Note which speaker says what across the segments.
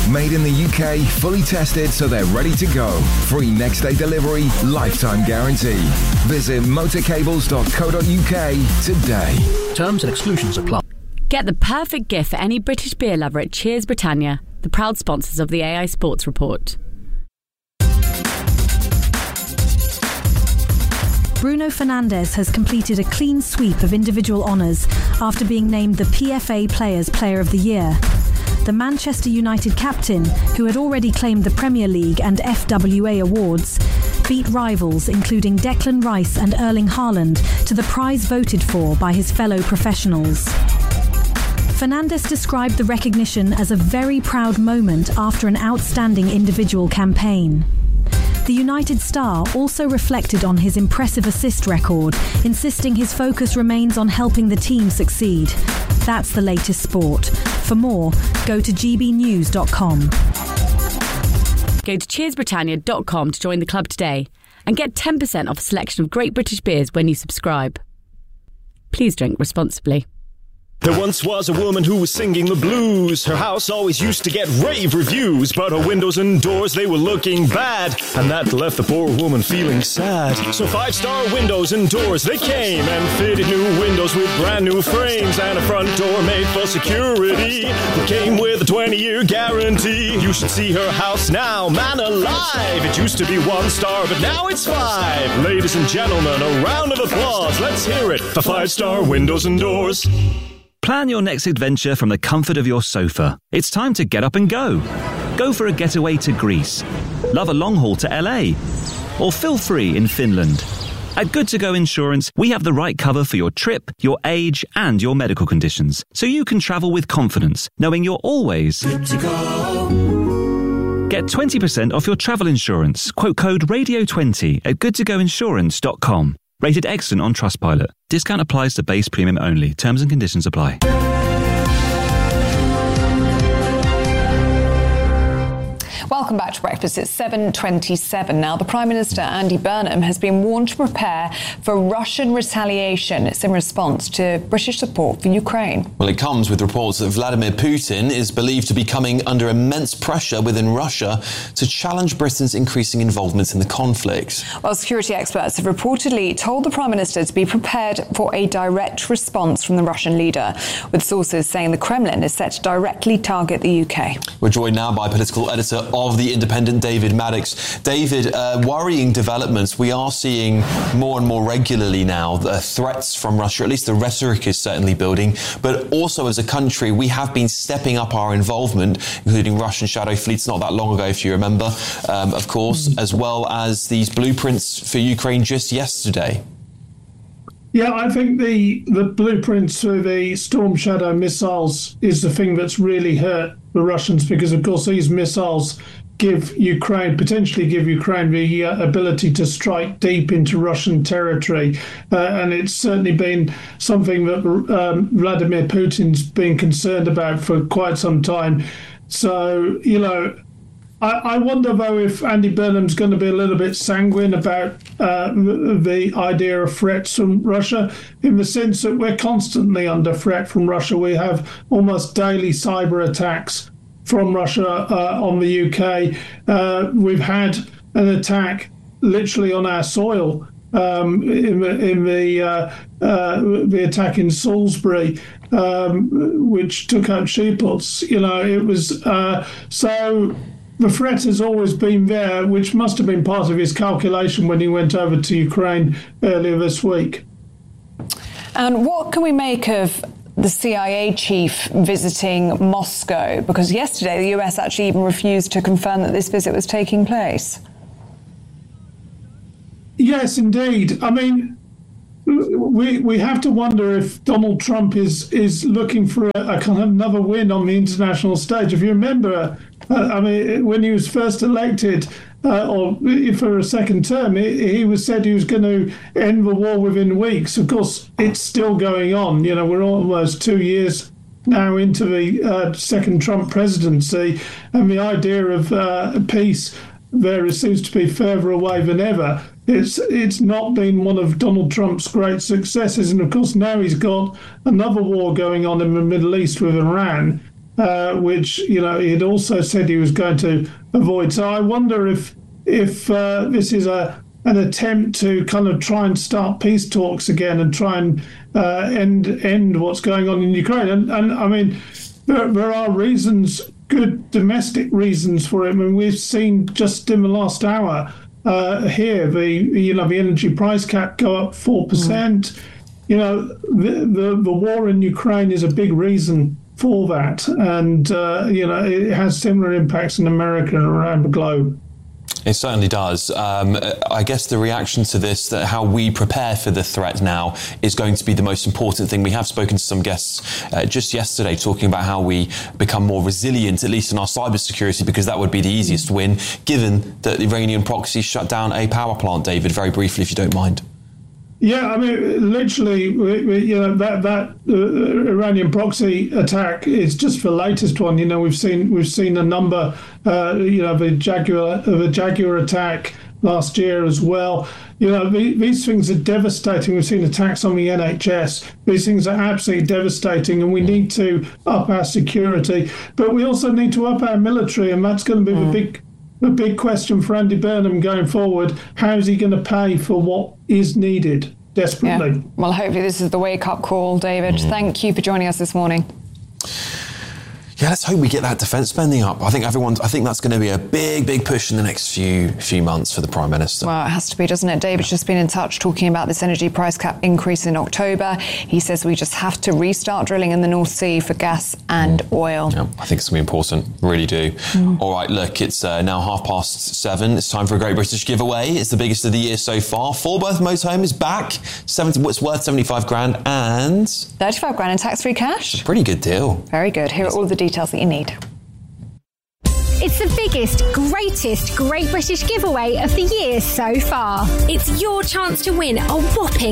Speaker 1: Made in the UK, fully tested so they're ready to go. Free next day delivery, lifetime guarantee. Visit motorcables.co.uk today.
Speaker 2: Terms and exclusions apply.
Speaker 3: Get the perfect gift for any British beer lover at Cheers Britannia, the proud sponsors of the AI Sports Report.
Speaker 4: Bruno Fernandes has completed a clean sweep of individual honours after being named the PFA Players Player of the Year. The Manchester United captain, who had already claimed the Premier League and FWA awards, beat rivals including Declan Rice and Erling Haaland to the prize voted for by his fellow professionals. Fernandes described the recognition as a very proud moment after an outstanding individual campaign. The United star also reflected on his impressive assist record, insisting his focus remains on helping the team succeed. That's the latest sport. For more, go to gbnews.com.
Speaker 3: Go to cheersbritannia.com to join the club today and get 10% off a selection of great British beers when you subscribe. Please drink responsibly.
Speaker 5: There once was a woman who was singing the blues. Her house always used to get rave reviews, but her windows and doors, they were looking bad, and that left the poor woman feeling sad. So 5-star windows and doors, they came and fitted new windows with brand new frames and a front door made for security. It came with a 20-year guarantee. You should see her house now, man alive. It used to be 1 star, but now it's 5. Ladies and gentlemen, a round of applause. Let's hear it for 5-star windows and doors.
Speaker 6: Plan your next adventure from the comfort of your sofa. It's time to get up and go. Go for a getaway to Greece. Love a long haul to LA. Or feel free in Finland. At Good To Go Insurance, we have the right cover for your trip, your age, and your medical conditions, so you can travel with confidence, knowing you're always good to go. Get 20% off your travel insurance. Quote code RADIO20 at goodtogoinsurance.com. Rated excellent on Trustpilot. Discount applies to base premium only. Terms and conditions apply.
Speaker 7: Welcome back to Breakfast. It's 7:27 now. The Prime Minister, Andy Burnham, has been warned to prepare for Russian retaliation. It's in response to British support for Ukraine.
Speaker 8: Well, it comes with reports that Vladimir Putin is believed to be coming under immense pressure within Russia to challenge Britain's increasing involvement in the conflict.
Speaker 7: Well, security experts have reportedly told the Prime Minister to be prepared for a direct response from the Russian leader, with sources saying the Kremlin is set to directly target the UK.
Speaker 8: We're joined now by political editor of The Independent, David Maddox. David, worrying developments. We are seeing more and more regularly now threats from Russia. At least the rhetoric is certainly building. But also as a country, we have been stepping up our involvement, including Russian shadow fleets not that long ago, if you remember, of course, as well as these blueprints for Ukraine just yesterday.
Speaker 9: Yeah, I think the blueprints for the Storm Shadow missiles is the thing that's really hurt the Russians, because, of course, these missiles potentially give Ukraine the ability to strike deep into Russian territory. And it's certainly been something that Vladimir Putin's been concerned about for quite some time. So, I wonder, though, if Andy Burnham's going to be a little bit sanguine about the idea of threats from Russia, in the sense that we're constantly under threat from Russia. We have almost daily cyber attacks from Russia on the UK. We've had an attack literally on our soil in the attack in Salisbury, which took out Sheeples. It was so. The threat has always been there, which must have been part of his calculation when he went over to Ukraine earlier this week.
Speaker 7: And what can we make of the CIA chief visiting Moscow? Because yesterday the US actually even refused to confirm that this visit was taking place.
Speaker 9: Yes, indeed. I mean, we have to wonder if Donald Trump is looking for a kind of another win on the international stage. If you remember, when he was first elected, or for a second term, he said he was going to end the war within weeks. Of course, it's still going on. We're almost 2 years now into the second Trump presidency, and the idea of peace there seems to be further away than ever. It's not been one of Donald Trump's great successes, and of course now he's got another war going on in the Middle East with Iran. which he'd also said he was going to avoid. So I wonder if this is an attempt to kind of try and start peace talks again and try and end what's going on in Ukraine. And I mean, there are reasons, good domestic reasons for it. I mean, we've seen just in the last hour here the energy price cap go up 4%. The war in Ukraine is a big reason for that, and it has similar impacts in America and around the globe.
Speaker 8: It certainly does. I guess the reaction to this, that how we prepare for the threat now, is going to be the most important thing. We have spoken to some guests just yesterday talking about how we become more resilient, at least in our cybersecurity, because that would be the easiest win, given that the Iranian proxies shut down a power plant. David, very briefly, if you don't mind.
Speaker 9: Yeah, I mean, literally, that Iranian proxy attack is just the latest one. We've seen a number, the Jaguar attack last year as well. These things are devastating. We've seen attacks on the NHS. These things are absolutely devastating, and we need to up our security. But we also need to up our military, and that's going to be the big question for Andy Burnham going forward. How is he going to pay for what is needed desperately?
Speaker 7: Yeah. Well, hopefully this is the wake-up call, David. Thank you for joining us this morning.
Speaker 8: Yeah, let's hope we get that defence spending up. I think that's going to be a big push in the next few months for the Prime Minister.
Speaker 7: Well, it has to be, doesn't it? David's just been in touch talking about this energy price cap increase in October. He says we just have to restart drilling in the North Sea for gas and oil.
Speaker 8: Yeah, I think it's going to be important. Really do. All right, look, it's now 7:30. It's time for a Great British Giveaway. It's the biggest of the year so far. Four-berth motorhome is back. It's worth 75 grand and
Speaker 7: 35 grand in tax-free cash.
Speaker 8: It's a pretty good deal.
Speaker 7: Very good. Here are all the details that you need.
Speaker 2: It's the biggest, greatest Great British Giveaway of the year so far. It's your chance to win a whopping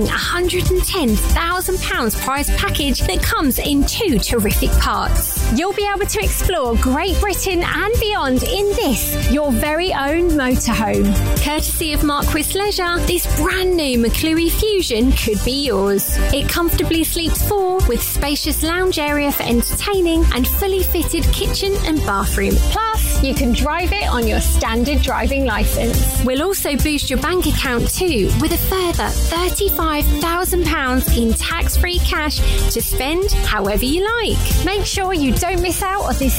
Speaker 2: £110,000 prize package that comes in 2 terrific parts. You'll be able to explore Great Britain and beyond in this, your very own motorhome. Courtesy of Marquis Leisure, this brand new McClure Fusion could be yours. It comfortably sleeps 4 with spacious lounge area for entertaining and fully fitted kitchen and bathroom. Plus, you can drive it on your standard driving licence. We'll also boost your bank account too with a further £35,000 in tax-free cash to spend however you like. Make sure you don't miss out on this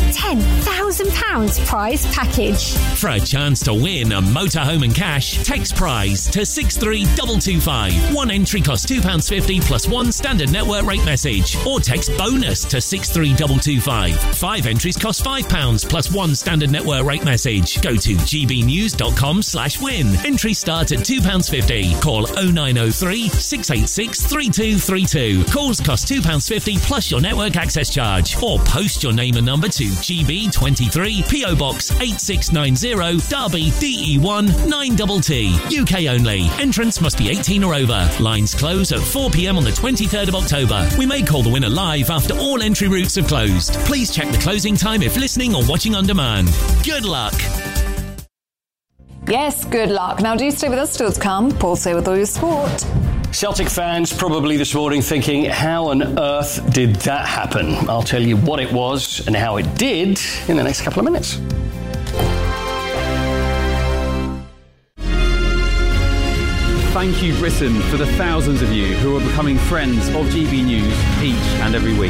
Speaker 2: £110,000 prize package.
Speaker 10: For a chance to win a motorhome and cash, text prize to 63225. One entry costs £2.50 plus one standard network rate message, or text bonus to 63225. 5 entries cost £5 plus one standard network rate message. Go to gbnews.com/win. Entry start at £2.50. Call 0903 686 3232. Calls cost £2.50 plus your network access charge. Or post your name and number to GB23 PO Box 8690 Derby DE1 9TT. UK only. Entrance must be 18 or over. Lines close at 4 p.m. on the 23rd of October. We may call the winner live after all entry routes have closed. Please check the closing time if listening or watching on demand. Good luck.
Speaker 7: Yes, good luck. Now do stay with us still to come. Paul Say with all your sport.
Speaker 11: Celtic fans probably this morning thinking, how on earth did that happen? I'll tell you what it was and how it did in the next couple of minutes.
Speaker 12: Thank you, Britain, for the thousands of you who are becoming friends of GB News each and every week.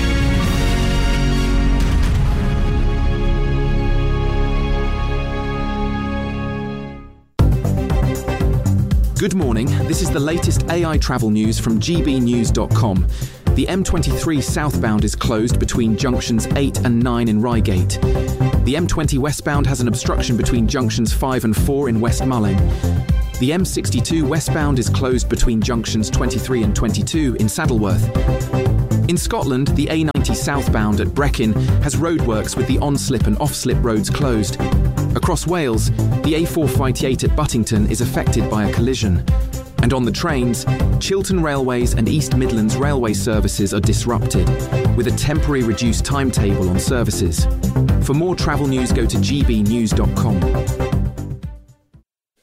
Speaker 13: Good morning, this is the latest AI travel news from gbnews.com. The M23 southbound is closed between junctions 8 and 9 in Reigate. The M20 westbound has an obstruction between junctions 5 and 4 in West Mulling. The M62 westbound is closed between junctions 23 and 22 in Saddleworth. In Scotland, the A90 southbound at Brechin has roadworks with the on-slip and off-slip roads closed. Across Wales, the A458 at Buttington is affected by a collision. And on the trains, Chiltern Railways and East Midlands Railway services are disrupted, with a temporary reduced timetable on services. For more travel news, go to gbnews.com.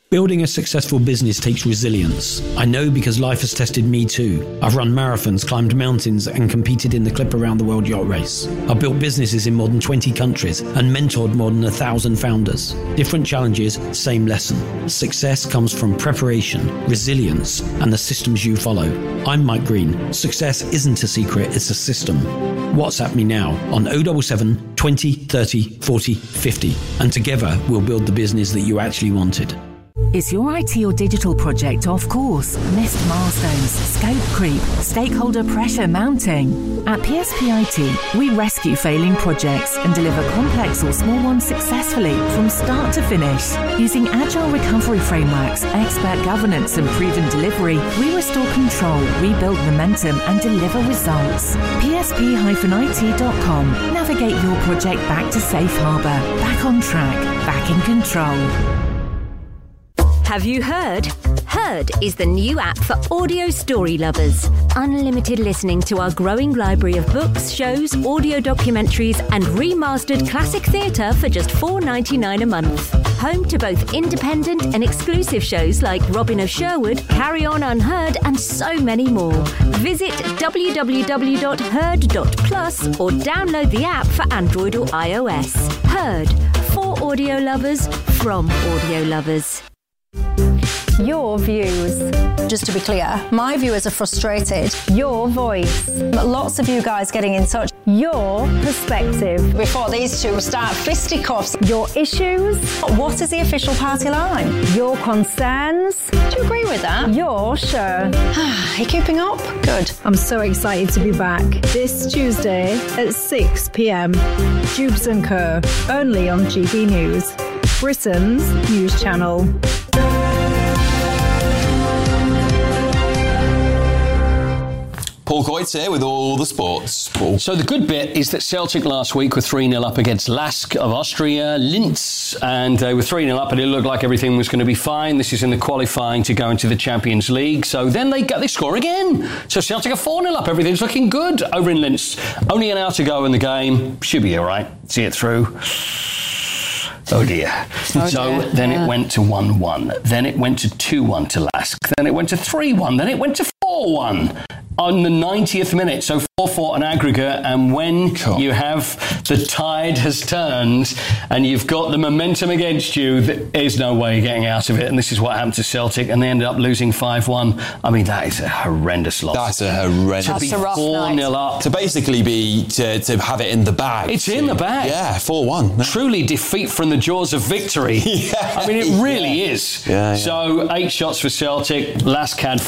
Speaker 14: Building a successful business takes resilience. I know because life has tested me too. I've run marathons, climbed mountains, and competed in the Clip Around the World yacht race. I've built businesses in more than 20 countries and mentored more than 1,000 founders. Different challenges, same lesson. Success comes from preparation, resilience, and the systems you follow. I'm Mike Green. Success isn't a secret, it's a system. WhatsApp me now on 077 20 30 40 50, and together we'll build the business that you actually wanted.
Speaker 15: Is your IT or digital project off course? Missed milestones, scope creep, stakeholder pressure mounting? At PSP IT, we rescue failing projects and deliver complex or small ones successfully from start to finish. Using agile recovery frameworks, expert governance and proven delivery, we restore control, rebuild momentum and deliver results. PSP-IT.com. Navigate your project back to safe harbour, back on track, back in control.
Speaker 16: Have you heard? Heard is the new app for audio story lovers. Unlimited listening to our growing library of books, shows, audio documentaries, and remastered classic theatre for just $4.99 a month. Home to both independent and exclusive shows like Robin of Sherwood, Carry On Unheard, and so many more. Visit www.heard.plus or download the app for Android or iOS. Heard, for audio lovers, from audio lovers.
Speaker 17: Your views. Just to be clear, my viewers are frustrated. Your voice. Lots of you guys getting in touch. Your perspective. Before these two start fisticuffs. Your issues. What is the official party line? Your concerns. Do you agree with that? Your show. Are you keeping up? Good.
Speaker 4: I'm so excited to be back. This Tuesday at 6 p.m. Jubes & Co. Only on GB News. Britain's news channel.
Speaker 8: Paul Coyte's here with all the sports. Paul.
Speaker 11: So the good bit is that Celtic last week were 3-0 up against Lask of Austria, Linz, and they were 3-0 up, and it looked like everything was going to be fine. This is in the qualifying to go into the Champions League. So then they score again. So Celtic are 4-0 up. Everything's looking good over in Linz. Only an hour to go in the game. Should be all right. See it through. Oh dear. Then it went to 1-1. Then it went to 2-1 to Lask. Then it went to 3-1. Then it went to 4-1. On the 90th minute, so 4-4 an aggregate, and when you have the tide has turned and you've got the momentum against you, there is no way getting out of it, and this is what happened to Celtic, and they ended up losing 5-1. I mean, that is a horrendous loss.
Speaker 8: That's a horrendous.
Speaker 11: To be 4-0 up.
Speaker 8: To basically to have it in the bag.
Speaker 11: It's in the bag.
Speaker 8: Yeah, 4-1.
Speaker 11: Truly defeat from the jaws of victory.
Speaker 8: Yeah,
Speaker 11: I mean, it really is.
Speaker 8: Yeah.
Speaker 11: So 8 shots for Celtic. Lask had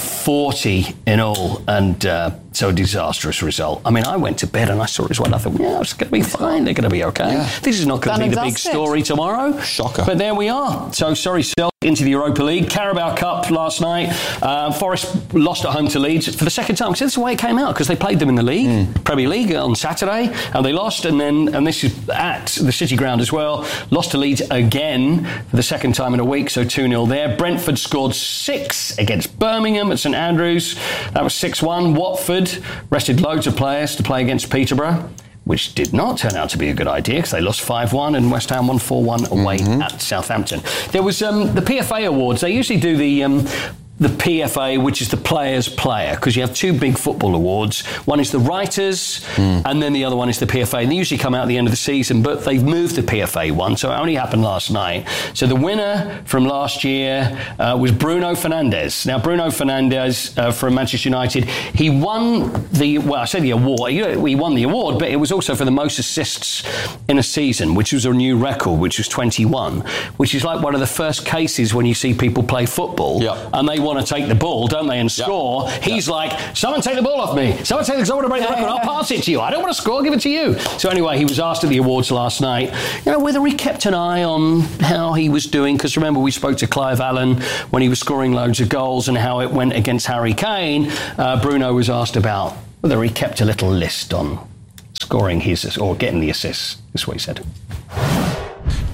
Speaker 11: 40 in all, and so a disastrous result. I mean, I went to bed and I saw it as well. I thought, yeah, it's going to be fine. They're going to be okay. Yeah. This is not going to be the big story tomorrow.
Speaker 8: Shocker.
Speaker 11: But there we are. So sorry, Celtic into the Europa League. Carabao Cup last night. Forest lost at home to Leeds for the second time. Because that's the way it came out, because they played them in the league, Premier League on Saturday, and they lost. And this is at the City Ground as well. Lost to Leeds again for the second time in a week, so 2-0 there. Brentford scored 6 against Birmingham at St Andrews. That was 6-1. Watford rested loads of players to play against Peterborough, which did not turn out to be a good idea because they lost 5-1 and West Ham won 4-1 away at Southampton. There was the PFA Awards. They usually do the PFA, which is the player's player, because you have 2 big football awards. One is the writers, and then the other one is the PFA. And they usually come out at the end of the season, but they've moved the PFA one, so it only happened last night. So the winner from last year was Bruno Fernandes. Now, Bruno Fernandes from Manchester United, he won the award. He won the award, but it was also for the most assists in a season, which was a new record, which was 21, which is like one of the first cases when you see people play football, and they want to take the ball, don't they, and score. He's like, someone take the ball off me. Someone take the ball, I want to break the record. I'll pass it to you. I don't want to score, I'll give it to you. So anyway, he was asked at the awards last night, whether he kept an eye on how he was doing, because remember we spoke to Clive Allen when he was scoring loads of goals and how it went against Harry Kane. Bruno was asked about whether he kept a little list on scoring his or getting the assists. That's what he said.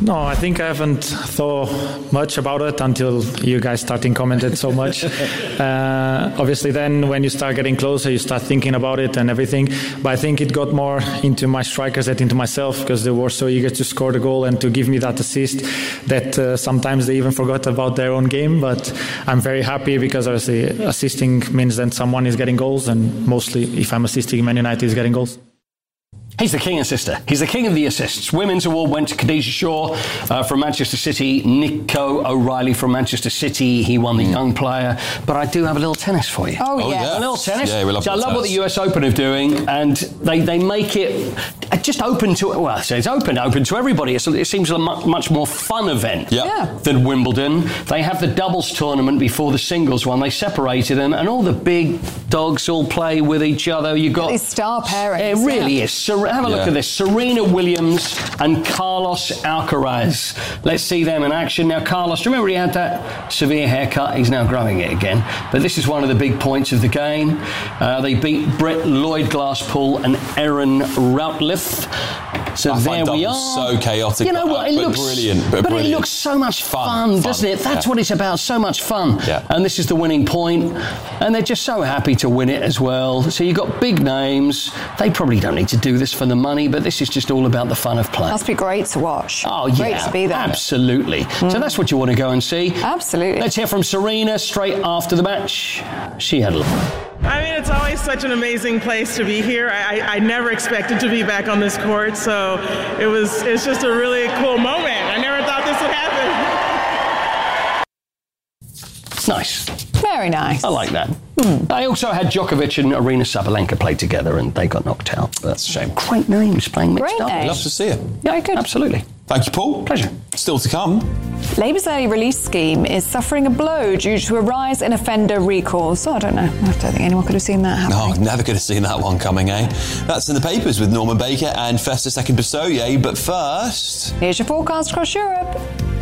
Speaker 18: No, I think I haven't thought much about it until you guys starting commented so much. Obviously, then when you start getting closer, you start thinking about it and everything. But I think it got more into my strikers than into myself, because they were so eager to score the goal and to give me that assist that sometimes they even forgot about their own game. But I'm very happy because obviously assisting means that someone is getting goals, and mostly if I'm assisting, Man United is getting goals.
Speaker 11: He's the king assister. He's the king of the assists. Women's award went to Khadija Shaw from Manchester City. Nico O'Reilly from Manchester City. He won the young player. But I do have a little tennis for you.
Speaker 7: Oh, yeah.
Speaker 11: A little tennis.
Speaker 8: Yeah, we love
Speaker 11: I love
Speaker 8: tennis.
Speaker 11: what the US Open are doing, and they make it just open to, well, it's open to everybody. It seems a much more fun event than Wimbledon. They have the doubles tournament before the singles one. They separated them, and all the big dogs all play with each other. You got
Speaker 7: these star pairings.
Speaker 11: It really is. Have a look at this. Serena Williams and Carlos Alcaraz. Let's see them in action. Now, Carlos, remember he had that severe haircut? He's now growing it again. But this is one of the big points of the game. They beat Brett Lloyd Glasspool and Erin Routliffe. So there we are.
Speaker 8: So chaotic,
Speaker 11: you know what? It looks
Speaker 8: brilliant.
Speaker 11: But it looks so much fun, doesn't it? That's what it's about. So much fun.
Speaker 8: Yeah.
Speaker 11: And this is the winning point. And they're just so happy to win it as well. So you've got big names. They probably don't need to do this for the money, but this is just all about the fun of play.
Speaker 7: Must be great to watch.
Speaker 11: Oh, yeah.
Speaker 7: Great to be there.
Speaker 11: Absolutely. So that's what you want to go and see.
Speaker 7: Absolutely.
Speaker 11: Let's hear from Serena straight after the match. She had a look.
Speaker 19: I mean, it's always such an amazing place to be here. I never expected to be back on this court, so it's just a really cool moment. I never thought this would happen.
Speaker 11: Nice.
Speaker 7: Very nice.
Speaker 11: I like that. I also had Djokovic and Arina Sabalenka play together, and they got knocked out. That's a shame. Great names playing mixed up.
Speaker 8: Love to see it.
Speaker 11: Yeah, good. Absolutely.
Speaker 8: Thank you, Paul.
Speaker 11: Pleasure.
Speaker 8: Still to come.
Speaker 7: Labour's early release scheme is suffering a blow due to a rise in offender recalls. So I don't know. I don't think anyone could have seen that happening.
Speaker 8: No, never could have seen that one coming, eh? That's in the papers with Norman Baker and Festus Ekinbisoye. But first,
Speaker 7: here's your forecast across Europe.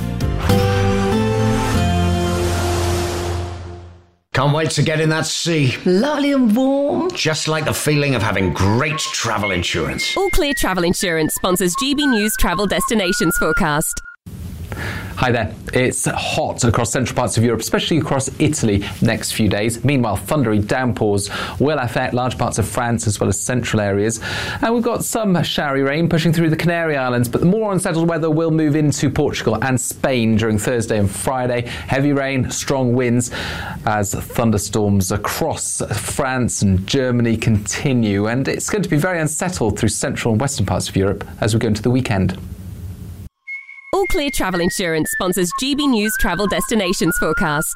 Speaker 20: Can't wait to get in that sea.
Speaker 21: Lovely and warm.
Speaker 20: Just like the feeling of having great travel insurance.
Speaker 22: All Clear Travel Insurance sponsors GB News Travel Destinations Forecast.
Speaker 23: Hi there. It's hot across central parts of Europe, especially across Italy next few days. Meanwhile, thundery downpours will affect large parts of France as well as central areas. And we've got some showery rain pushing through the Canary Islands, but the more unsettled weather will move into Portugal and Spain during Thursday and Friday. Heavy rain, strong winds as thunderstorms across France and Germany continue. And it's going to be very unsettled through central and western parts of Europe as we go into the weekend.
Speaker 22: All Clear Travel Insurance sponsors GB News Travel Destinations Forecast.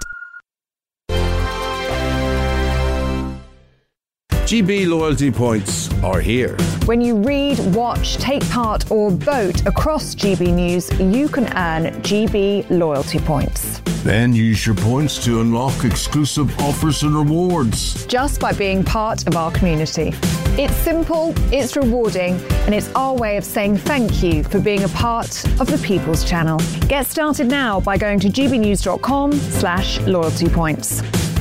Speaker 24: GB loyalty points are here.
Speaker 7: When you read, watch, take part or vote across GB News, you can earn GB loyalty points.
Speaker 24: Then use your points to unlock exclusive offers and rewards.
Speaker 7: Just by being part of our community. It's simple, it's rewarding, and it's our way of saying thank you for being a part of the People's Channel. Get started now by going to gbnews.com/loyalty points.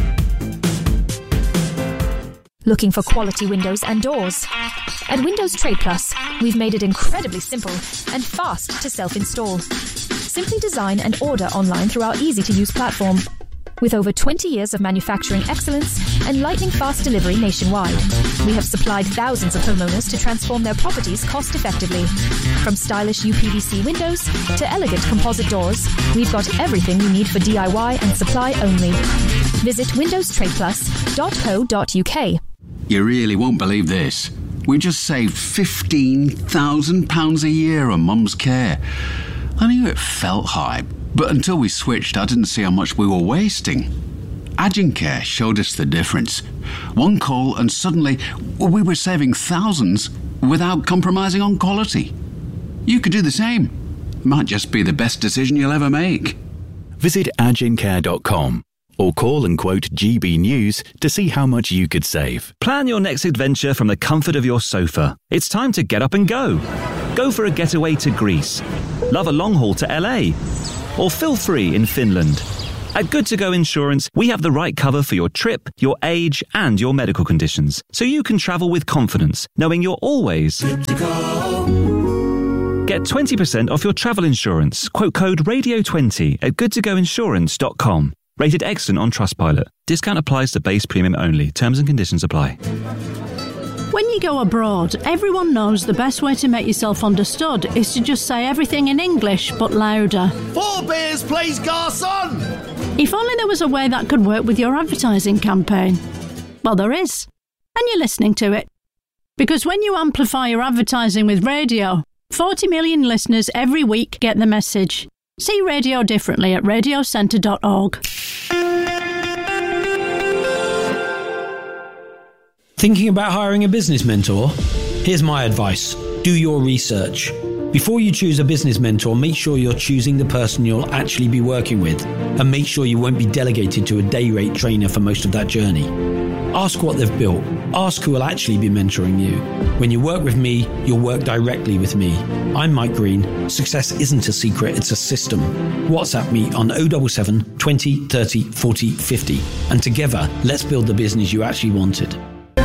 Speaker 25: Looking for quality windows and doors? At Windows Trade Plus, we've made it incredibly simple and fast to self-install. Simply design and order online through our easy-to-use platform. With over 20 years of manufacturing excellence and lightning-fast delivery nationwide, we have supplied thousands of homeowners to transform their properties cost-effectively. From stylish UPVC windows to elegant composite doors, we've got everything you need for DIY and supply only. Visit windowstradeplus.co.uk.
Speaker 26: You really won't believe this. We just saved £15,000 a year on Mum's care. I knew it felt high, but until we switched, I didn't see how much we were wasting. Agincare showed us the difference. One call and suddenly we were saving thousands without compromising on quality. You could do the same. Might just be the best decision you'll ever make.
Speaker 27: Visit agincare.com. or call and quote GB News to see how much you could save.
Speaker 6: Plan your next adventure from the comfort of your sofa. It's time to get up and go. Go for a getaway to Greece. Love a long haul to LA. Or feel free in Finland. At Good To Go Insurance, we have the right cover for your trip, your age, and your medical conditions, so you can travel with confidence, knowing you're always good to go. Get 20% off your travel insurance. Quote code radio20 at goodtogoinsurance.com. Rated excellent on Trustpilot. Discount applies to base premium only. Terms and conditions apply.
Speaker 1: When you go abroad, everyone knows the best way to make yourself understood is to just say everything in English, but louder.
Speaker 2: 4 beers, please, garçon!
Speaker 1: If only there was a way that could work with your advertising campaign. Well, there is. And you're listening to it. Because when you amplify your advertising with radio, 40 million listeners every week get the message. See radio differently at radiocentre.org.
Speaker 14: Thinking about hiring a business mentor? Here's my advice. Do your research. Before you choose a business mentor, make sure you're choosing the person you'll actually be working with, and make sure you won't be delegated to a day rate trainer for most of that journey. Ask what they've built. Ask who will actually be mentoring you. When you work with me, you'll work directly with me. I'm Mike Green. Success isn't a secret, it's a system. WhatsApp me on 077 20 30 40 50. And together, let's build the business you actually wanted.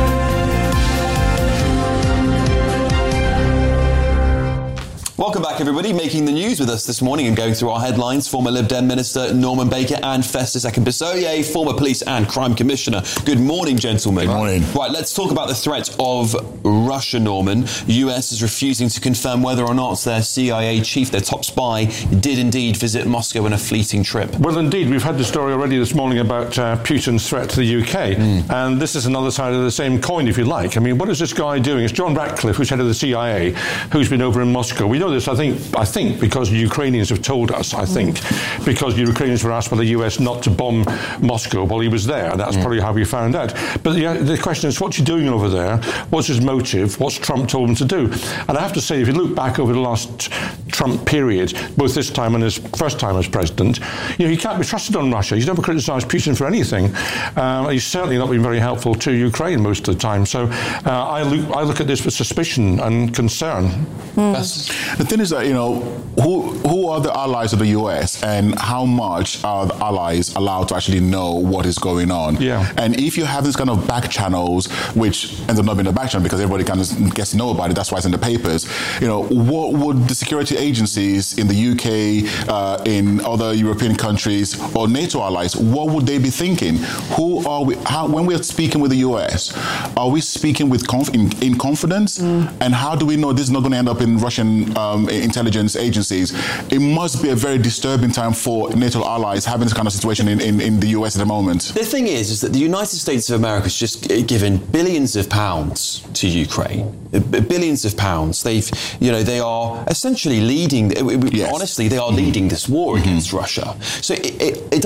Speaker 8: Welcome back, everybody. Making the news with us this morning and going through our headlines. Former Lib Dem Minister Norman Baker and Festus Ekambisoye, former Police and Crime Commissioner. Good morning, gentlemen.
Speaker 24: Good morning.
Speaker 8: Right, let's talk about the threat of Russia, Norman. US is refusing to confirm whether or not their CIA chief, their top spy, did indeed visit Moscow on a fleeting trip.
Speaker 3: Well, indeed. We've had the story already this morning about Putin's threat to the UK. And this is another side of the same coin, if you like. I mean, what is this guy doing? It's John Ratcliffe, who's head of the CIA, who's been over in Moscow. We know this, I think, because the Ukrainians have told us, because the Ukrainians were asked by the US not to bomb Moscow while he was there. And that's probably how we found out. But the question is, what's he doing over there? What's his motive? What's Trump told him to do? And I have to say, if you look back over the last Trump period, both this time and his first time as president, he can't be trusted on Russia. He's never criticised Putin for anything. He's certainly not been very helpful to Ukraine most of the time. So I look at this with suspicion and concern.
Speaker 5: The thing is that, who are the allies of the US and how much are the allies allowed to actually know what is going on?
Speaker 3: Yeah.
Speaker 5: And if you have this kind of back channels, which ends up not being a back channel because everybody kind of gets to know about it, that's why it's in the papers, what would the security agencies in the UK, in other European countries or NATO allies, what would they be thinking? Who are we, when we're speaking with the US, are we speaking with in confidence? And how do we know this is not going to end up in Russian intelligence agencies? It must be a very disturbing time for NATO allies having this kind of situation in the US at the moment.
Speaker 8: The thing is that the United States of America has just given billions of pounds to Ukraine. Billions of pounds. They are essentially leading. Honestly, they are leading this war against Russia. So it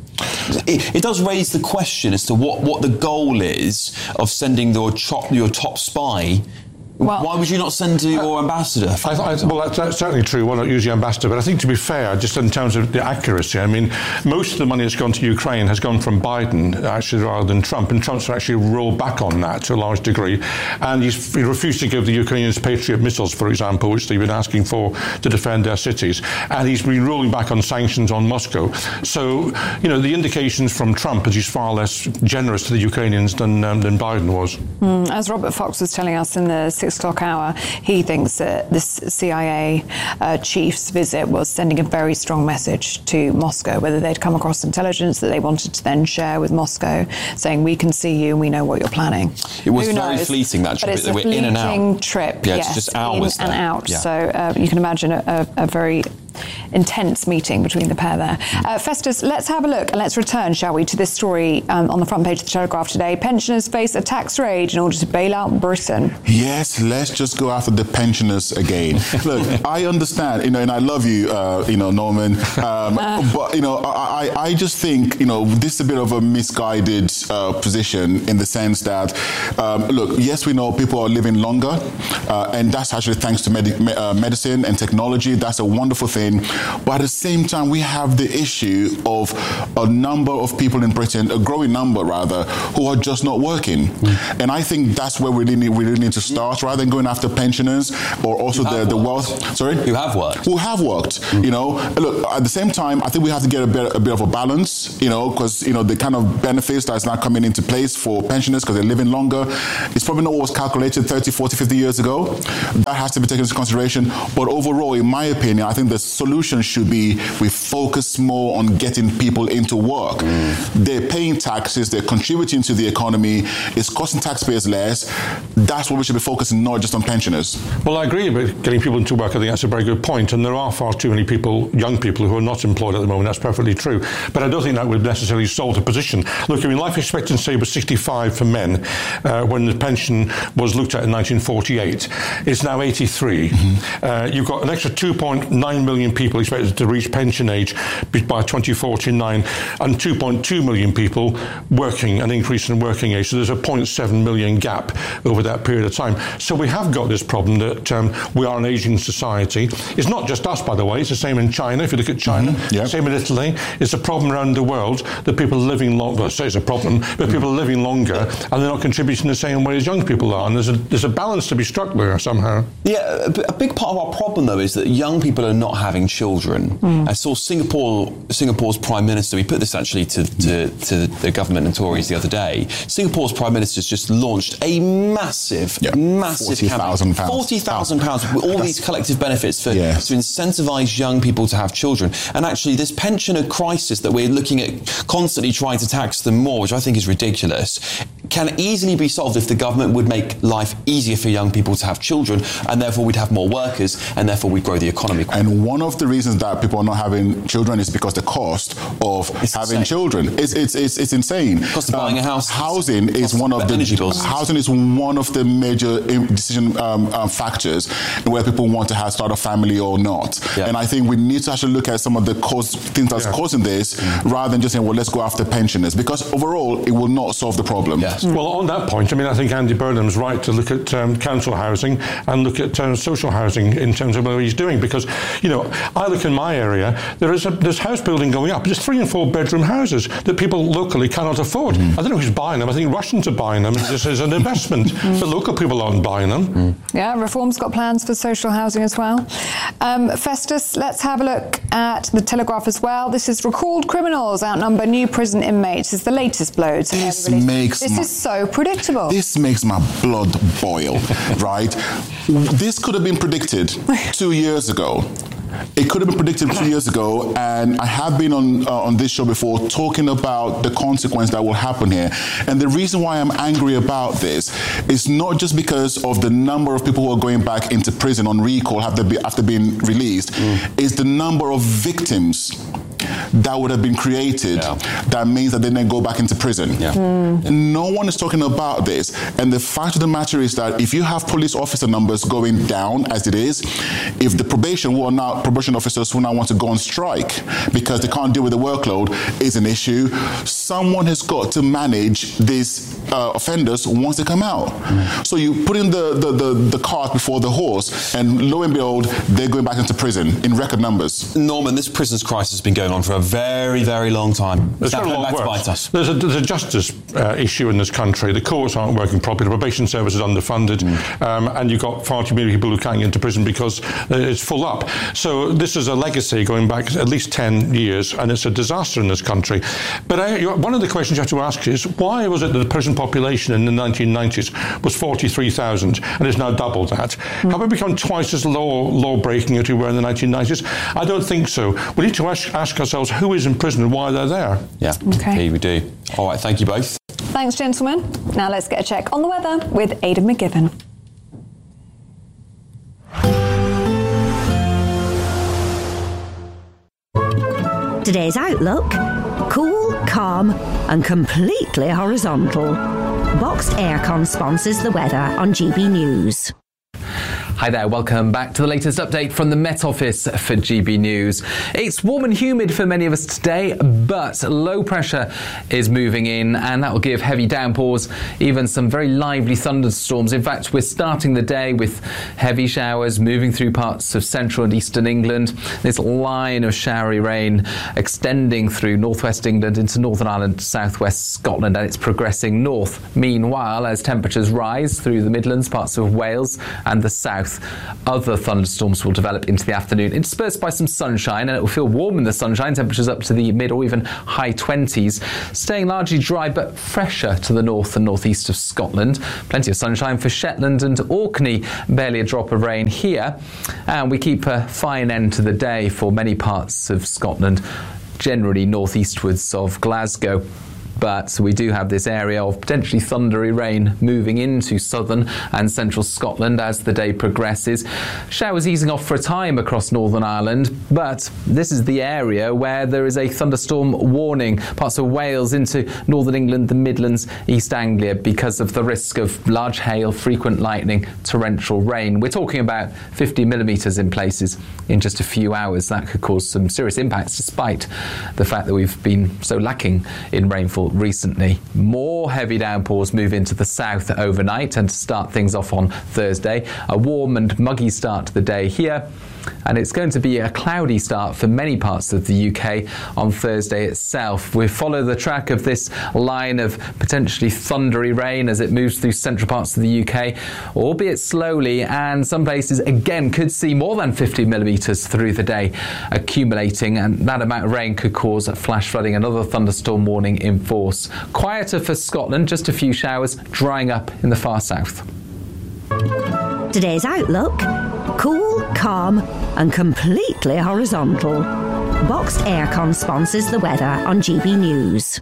Speaker 8: does raise the question as to what the goal is of sending your top spy. Well, why would you not send to your ambassador?
Speaker 3: Well, that's certainly true. Why not use the ambassador? But I think, to be fair, just in terms of the accuracy, I mean, most of the money that's gone to Ukraine has gone from Biden, actually, rather than Trump. And Trump's actually rolled back on that to a large degree. And he refused to give the Ukrainians Patriot missiles, for example, which they've been asking for to defend their cities. And he's been rolling back on sanctions on Moscow. So, the indications from Trump is he's far less generous to the Ukrainians than Biden was.
Speaker 7: As Robert Fox was telling us in the 6 o'clock hour, he thinks that this CIA chief's visit was sending a very strong message to Moscow, whether they'd come across intelligence that they wanted to then share with Moscow, saying, we can see you and we know what you're planning.
Speaker 8: It was very fleeting, that trip.
Speaker 7: But it's a
Speaker 8: in and out.
Speaker 7: fleeting trip,
Speaker 8: it's just hours
Speaker 7: in and out.
Speaker 8: Yeah.
Speaker 7: So you can imagine a very intense meeting between the pair there. Festus, let's have a look and let's return, shall we, to this story on the front page of the Telegraph today. Pensioners face a tax raid in order to bail out Britain.
Speaker 5: Yes, let's just go after the pensioners again. Look, I understand, and I love you, Norman, but, I just think, this is a bit of a misguided position in the sense that, look, yes, we know people are living longer, and that's actually thanks to medicine and technology. That's a wonderful thing. But at the same time, we have the issue of a number of people in Britain, a growing number rather, who are just not working. And I think that's where we really need to start, rather than going after pensioners or also the wealth. Sorry?
Speaker 8: Who have worked.
Speaker 5: Who have worked. You know, look, at the same time, I think we have to get a bit of a balance, you know, because, you know, the kind of benefits that's now coming into place for pensioners because they're living longer, it's probably not what was calculated 30, 40, 50 years ago. That has to be taken into consideration. But overall, in my opinion, I think the solution should be we focus more on getting people into work. They're paying taxes, they're contributing to the economy, it's costing taxpayers less. That's what we should be focusing, not just on pensioners.
Speaker 3: Well, I agree about getting people into work. I think that's a very good point. And there are far too many people, young people, who are not employed at the moment. That's perfectly true. But I don't think that would necessarily solve the position. Look, I mean, life expectancy was 65 for men when the pension was looked at in 1948. It's now 83. You've got an extra 2.9 million people expected to reach pension age by 2049, and 2.2 million people working, an increase in working age. So there's a 0.7 million gap over that period of time. So we have got this problem that we are an aging society. It's not just us, by the way. It's the same in China. If you look at China, same in Italy. It's a problem around the world that people are living longer. Well, I say it's a problem, but people are living longer and they're not contributing the same way as young people are. And there's a balance to be struck there somehow.
Speaker 8: Yeah, a big part of our problem, though, is that young people are not having children. I saw Singapore's Prime Minister, we put this actually to the government and Tories the other day. Singapore's Prime Minister's just launched a massive
Speaker 5: £40,000.
Speaker 8: £40,000 with all these collective benefits to incentivise young people to have children. And actually, this pensioner crisis that we're looking at constantly trying to tax them more, which I think is ridiculous, can easily be solved if the government would make life easier for young people to have children, and therefore we'd have more workers, and therefore we'd grow the economy.
Speaker 5: And one of the reasons that people are not having children is because the cost of having children. It's insane.
Speaker 8: Cost of buying a house.
Speaker 5: Housing is one of the major decision factors where people want to start a family or not. And I think we need to actually look at some of the things that's causing this, rather than just saying, well, let's go after pensioners, because overall it will not solve the problem.
Speaker 3: Well, on that point, I mean, I think Andy Burnham's right to look at council housing and look at social housing in terms of what he's doing, because, you know, I look in my area, there's house building going up. There's 3 and 4 bedroom houses that people locally cannot afford. I don't know who's buying them. I think Russians are buying them. This is an investment, but local people aren't buying them.
Speaker 7: Yeah, Reform's got plans for social housing as well. Festus, let's have a look at the Telegraph as well. This is recalled criminals outnumber new prison inmates. Is the latest blow. This is so predictable.
Speaker 5: This makes my blood boil, right? This could have been predicted 2 years ago. It could have been predicted 2 years ago, and I have been on this show before talking about the consequence that will happen here. And the reason why I'm angry about this is not just because of the number of people who are going back into prison on recall after being released, it's the number of victims that would have been created that means that they then go back into prison. No one is talking about this. And the fact of the matter is that if you have police officer numbers going down as it is, if the probation officers who now want to go on strike because they can't deal with the workload is an issue, someone has got to manage these offenders once they come out. So you put in the cart before the horse, and lo and behold, they're going back into prison in record numbers.
Speaker 8: Norman, this prisons crisis has been going on for a very, very long time.
Speaker 3: It's got a lot of work. There's a justice issue in this country. The courts aren't working properly. The probation service is underfunded, and you've got far too many people who can't get into prison because it's full up. So this is a legacy going back at least 10 years, and it's a disaster in this country. But one of the questions you have to ask is, why was it that the prison population in the 1990s was 43,000 and it's now doubled that? Have we become twice as law-breaking as we were in the 1990s? I don't think so. We need to ask ourselves who is in prison and why they're there.
Speaker 8: Yeah, okay, we do. All right, thank you both.
Speaker 7: Thanks, gentlemen. Now let's get a check on the weather with Aidan McGibbon.
Speaker 9: Today's outlook: cool, calm and completely horizontal. Boxed Aircon sponsors the weather on GB News.
Speaker 23: Hi there, welcome back to the latest update from the Met Office for GB News. It's warm and humid for many of us today, but low pressure is moving in, and that will give heavy downpours, even some very lively thunderstorms. In fact, we're starting the day with heavy showers moving through parts of central and eastern England. This line of showery rain extending through northwest England into Northern Ireland, southwest Scotland, and it's progressing north. Meanwhile, as temperatures rise through the Midlands, parts of Wales and the south, other thunderstorms will develop into the afternoon, interspersed by some sunshine, and it will feel warm in the sunshine, temperatures up to the mid or even high 20s, staying largely dry but fresher to the north and northeast of Scotland. Plenty of sunshine for Shetland and Orkney, barely a drop of rain here, and we keep a fine end to the day for many parts of Scotland, generally northeastwards of Glasgow. But we do have this area of potentially thundery rain moving into southern and central Scotland as the day progresses. Showers easing off for a time across Northern Ireland, but this is the area where there is a thunderstorm warning. Parts of Wales into northern England, the Midlands, East Anglia, because of the risk of large hail, frequent lightning, torrential rain. We're talking about 50 millimetres in places in just a few hours. That could cause some serious impacts, despite the fact that we've been so lacking in rainfall recently. More heavy downpours move into the south overnight and to start things off on Thursday. A warm and muggy start to the day here, and it's going to be a cloudy start for many parts of the UK on Thursday itself. We follow the track of this line of potentially thundery rain as it moves through central parts of the UK, albeit slowly, and some places again could see more than 50 millimetres through the day accumulating, and that amount of rain could cause flash flooding. Another thunderstorm warning in force. Quieter for Scotland, just a few showers drying up in the far south.
Speaker 9: Today's outlook: cool, calm and completely horizontal. Boxed Aircon sponsors the weather on GB News.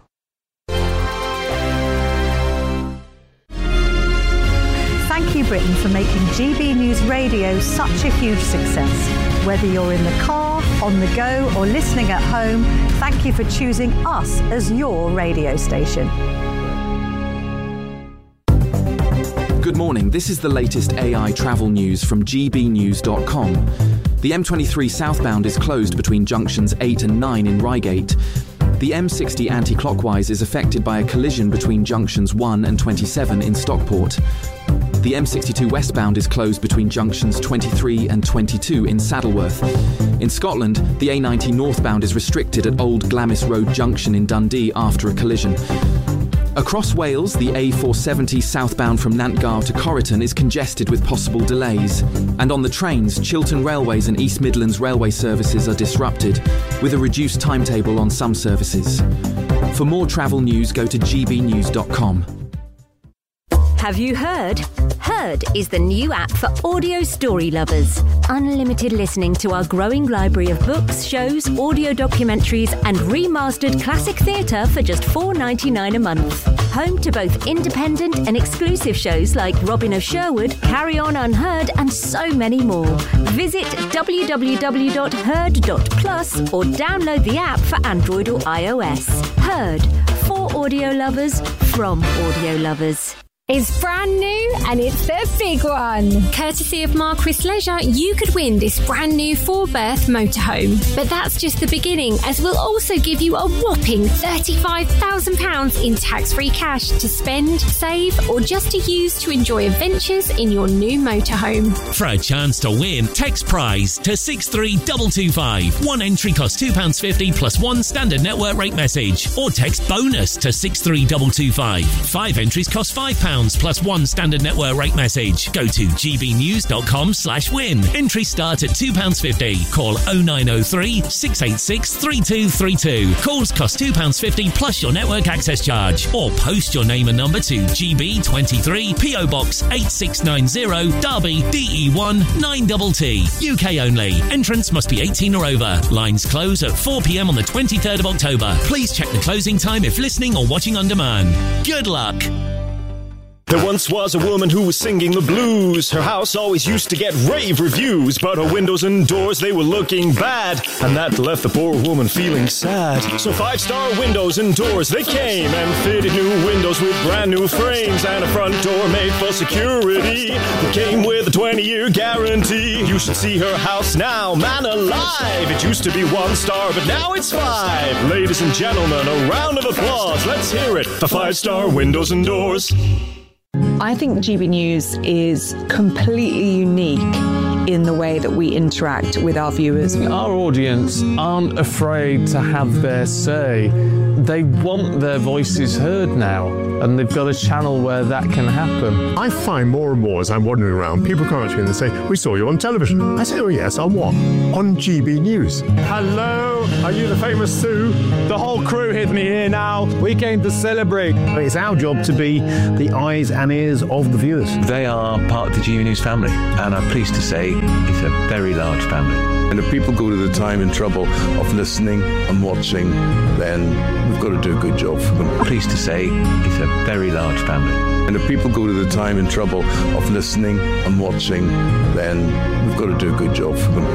Speaker 10: Thank you, Britain, for making GB News Radio such a huge success. Whether you're in the car, on the go or listening at home, thank you for choosing us as your radio station.
Speaker 12: Good morning, this is the latest AI travel news from gbnews.com. The M23 southbound is closed between junctions 8 and 9 in Reigate. The M60 anti-clockwise is affected by a collision between junctions 1 and 27 in Stockport. The M62 westbound is closed between junctions 23 and 22 in Saddleworth. In Scotland, the A90 northbound is restricted at Old Glamis Road Junction in Dundee after a collision. Across Wales, the A470 southbound from Nantgarw to Corriton is congested with possible delays. And on the trains, Chiltern Railways and East Midlands Railway services are disrupted, with a reduced timetable on some services. For more travel news, go to gbnews.com.
Speaker 22: Have you heard? Heard is the new app for audio story lovers. Unlimited listening to our growing library of books, shows, audio documentaries and remastered classic theatre for just $4.99 a month. Home to both independent and exclusive shows like Robin of Sherwood, Carry On Unheard and so many more. Visit www.heard.plus or download the app for Android or iOS. Heard, for audio lovers, from audio lovers.
Speaker 13: It's brand new and it's the big one. Courtesy of Marquis Leisure, you could win this brand new 4-berth motorhome. But that's just the beginning, as we'll also give you a whopping £35,000 in tax-free cash to spend, save or just to use to enjoy adventures in your new motorhome.
Speaker 15: For a chance to win, text prize to 63225. One entry costs £2.50 plus one standard network rate message. Or text bonus to 63225. 5 entries cost £5 plus one standard network rate message. Go to gbnews.com/win. Entry start at £2.50. Call 0903 686 3232. Calls cost £2.50 plus your network access charge. Or post your name and number to GB23 PO Box 8690 Derby DE1 9TT. UK only. Entrance must be 18 or over. Lines close at 4 p.m. on the 23rd of October. Please check the closing time if listening or watching on demand. Good luck.
Speaker 4: There once was a woman who was singing the blues. Her house always used to get rave reviews, but her windows and doors, they were looking bad, and that left the poor woman feeling sad. So 5-star windows and doors, they came and fitted new windows with brand new frames and a front door made for security that came with a 20-year guarantee. You should see her house now, man alive. It used to be 1 star, but now it's 5. Ladies and gentlemen, a round of applause. Let's hear it for 5-star windows and doors.
Speaker 11: I think GB News is completely unique in the way that we interact with our viewers.
Speaker 16: Our audience aren't afraid to have their say. They want their voices heard now, and they've got a channel where that can happen.
Speaker 17: I find more and more as I'm wandering around, people come up to me and they say, "We saw you on television." I say, "Oh yes, on what?" "On GB News."
Speaker 16: Hello, are you the famous Sue? The whole crew with me here now. We came to celebrate.
Speaker 18: It's our job to be the eyes and ears of the viewers.
Speaker 19: They are part of the GB News family, and I'm pleased to say it's a very large family.
Speaker 24: And if people go to the time and trouble of listening and watching, then we've got to do a good job for them.
Speaker 19: Pleased to say it's a very large family.
Speaker 24: And if people go to the time and trouble of listening and watching, then we've got to do a good job for them.